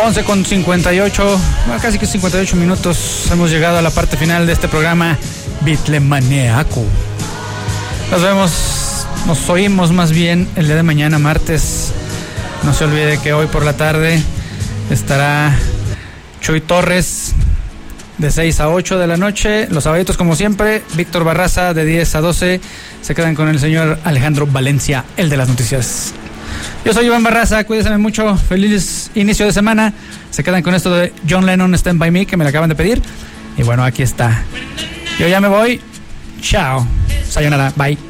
11:58, bueno, casi que 58 minutos. Hemos llegado a la parte final de este programa Bitlemaníaco. Nos oímos más bien el día de mañana, martes. No se olvide que hoy por la tarde estará Chuy Torres de 6 a 8 de la noche. Los sabaditos, como siempre, Víctor Barraza de 10 a 12. Se quedan con el señor Alejandro Valencia, el de las noticias. Yo soy Iván Barraza, cuídense mucho, feliz inicio de semana. Se quedan con esto de John Lennon, Stand By Me, que me lo acaban de pedir. Y bueno, aquí está. Yo ya me voy. Chao. Sayonara. Bye.